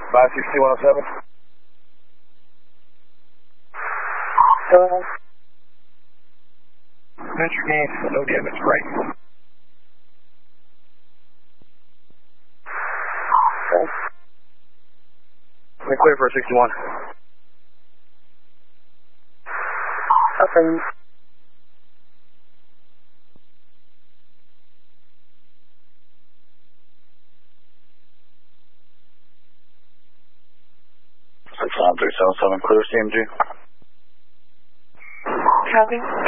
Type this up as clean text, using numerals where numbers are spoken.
56107. Venture gain, no damage, right. We clear for 61. Okay. Clear CMG. Copy.